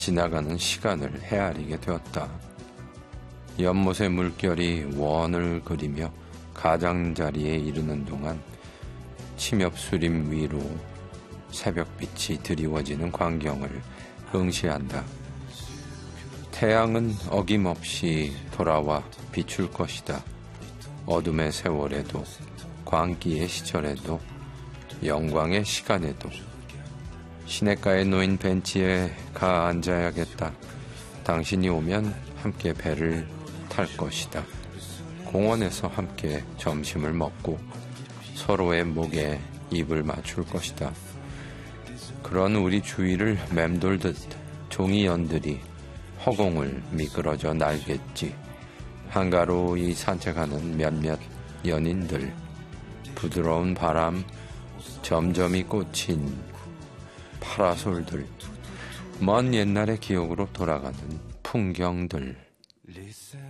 지나가는 시간을 헤아리게 되었다. 연못의 물결이 원을 그리며 가장자리에 이르는 동안 침엽수림 위로 새벽빛이 드리워지는 광경을 응시한다. 태양은 어김없이 돌아와 비출 것이다. 어둠의 세월에도, 광기의 시절에도, 영광의 시간에도. 시냇가에 놓인 벤치에 가 앉아야겠다. 당신이 오면 함께 배를 탈 것이다. 공원에서 함께 점심을 먹고 서로의 목에 입을 맞출 것이다. 그런 우리 주위를 맴돌듯 종이 연들이 허공을 미끄러져 날겠지. 한가로이 산책하는 몇몇 연인들, 부드러운 바람, 점점이 꽂힌 파라솔들, 먼 옛날의 기억으로 돌아가는 풍경들.